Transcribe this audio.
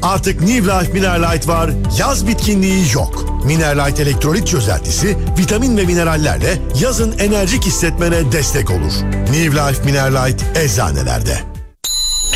Artık New Life Mineralite var, yaz bitkinliği yok. Mineralite elektrolit çözeltisi vitamin ve minerallerle yazın enerjik hissetmene destek olur. New Life Mineralite eczanelerde.